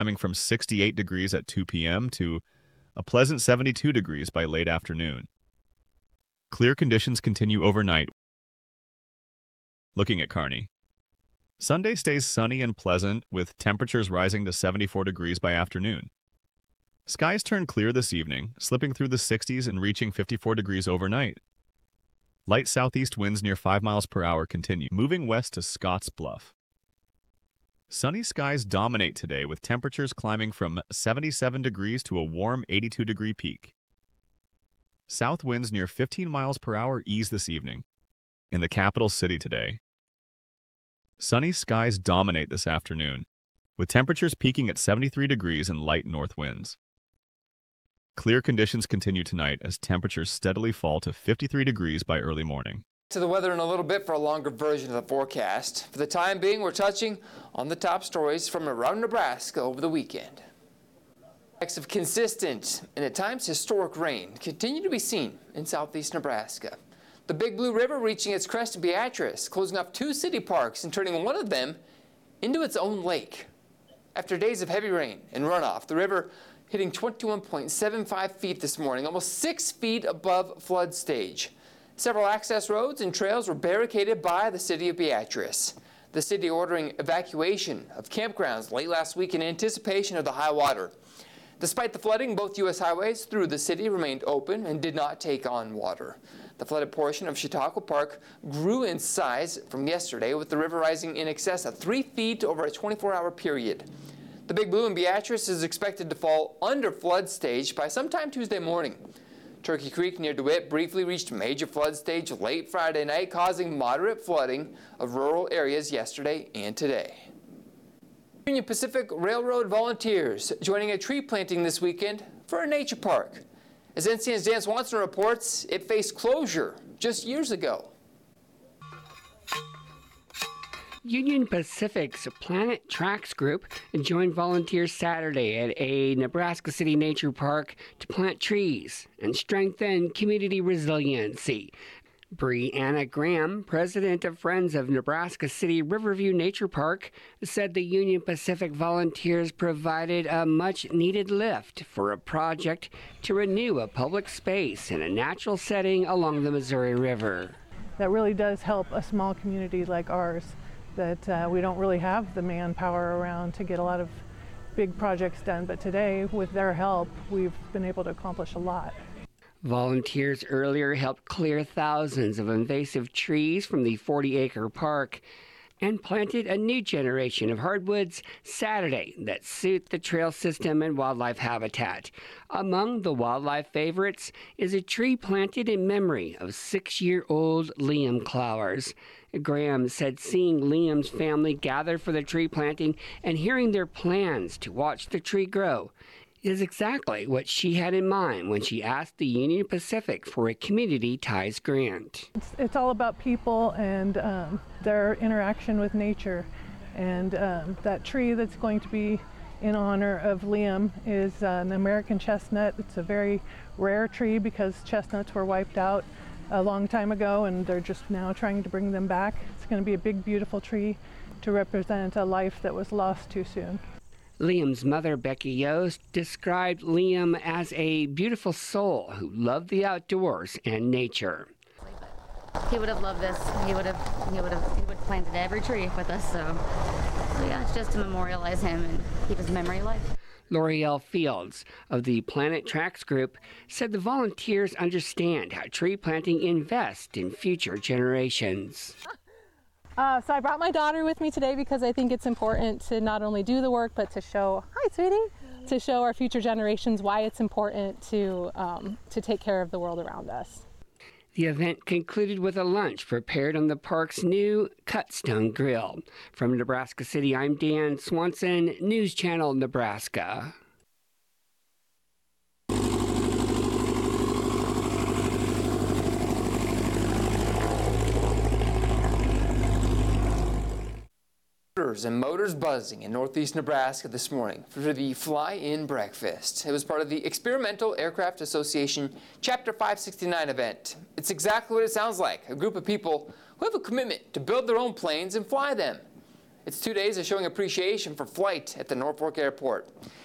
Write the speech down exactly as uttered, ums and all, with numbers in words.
climbing from sixty-eight degrees at two p m to a pleasant seventy-two degrees by late afternoon. Clear conditions continue overnight. Looking at Kearney. Sunday stays sunny and pleasant, with temperatures rising to seventy-four degrees by afternoon. Skies turn clear this evening, slipping through the sixties and reaching fifty-four degrees overnight. Light southeast winds near five miles per hour continue, moving west to Scotts Bluff. Sunny skies dominate today, with temperatures climbing from seventy-seven degrees to a warm eighty-two degree peak. South winds near fifteen miles per hour ease this evening. In the capital city today, sunny skies dominate this afternoon, with temperatures peaking at seventy-three degrees and light north winds. Clear conditions continue tonight as temperatures steadily fall to fifty-three degrees by early morning. To the weather in a little bit for a longer version of the forecast. For the time being, we're touching on the top stories from around Nebraska over the weekend. Acts of consistent and at times historic rain continue to be seen in southeast Nebraska. The Big Blue River reaching its crest in Beatrice, closing off two city parks and turning one of them into its own lake. After days of heavy rain and runoff, the river hitting twenty-one point seven five feet this morning, almost six feet above flood stage. Several access roads and trails were barricaded by the city of Beatrice. The city ordering evacuation of campgrounds late last week in anticipation of the high water. Despite the flooding, both U S highways through the city remained open and did not take on water. The flooded portion of Chautauqua Park grew in size from yesterday, with the river rising in excess of three feet over a twenty-four hour period. The Big Blue in Beatrice is expected to fall under flood stage by sometime Tuesday morning. Turkey Creek near DeWitt briefly reached major flood stage late Friday night, causing moderate flooding of rural areas yesterday and today. Union Pacific Railroad volunteers joining a tree planting this weekend for a nature park. As N C N's Dan Swanson reports, it faced closure just years ago. Union Pacific's Planet Tracks Group joined volunteers Saturday at a Nebraska City Nature Park to plant trees and strengthen community resiliency. Brianna Graham, president of Friends of Nebraska City Riverview Nature Park, said the Union Pacific volunteers provided a much-needed lift for a project to renew a public space in a natural setting along the Missouri River. That really does help a small community like ours, that uh, we don't really have the manpower around to get a lot of big projects done, but today, with their help, we've been able to accomplish a lot. Volunteers earlier helped clear thousands of invasive trees from the forty acre park and planted a new generation of hardwoods Saturday that suit the trail system and wildlife habitat. Among the wildlife favorites is a tree planted in memory of six-year-old Liam Clowers. Graham said seeing Liam's family gather for the tree planting and hearing their plans to watch the tree grow is exactly what she had in mind when she asked the Union Pacific for a Community Ties grant. It's, it's all about people and um, their interaction with nature. And um, that tree that's going to be in honor of Liam is uh, an American chestnut. It's a very rare tree because chestnuts were wiped out a long time ago, and they're just now trying to bring them back. It's going to be a big, beautiful tree to represent a life that was lost too soon. Liam's mother, Becky Yost, described Liam as a beautiful soul who loved the outdoors and nature. He would have loved this. He would have, he would have, he would have planted every tree with us. So, so yeah, it's just to memorialize him and keep his memory alive. L'Oreal Fields of the Planet Tracks Group said the volunteers understand how tree planting invests in future generations. Uh, so I brought my daughter with me today because I think it's important to not only do the work, but to show, hi sweetie, to show our future generations why it's important to, um, to take care of the world around us. The event concluded with a lunch prepared on the park's new Cutstone Grill. From Nebraska City, I'm Dan Swanson, News Channel Nebraska. And motors buzzing in northeast Nebraska this morning for the Fly-In Breakfast. It was part of the Experimental Aircraft Association Chapter five sixty-nine event. It's exactly what it sounds like, a group of people who have a commitment to build their own planes and fly them. It's two days of showing appreciation for flight at the Norfolk Airport.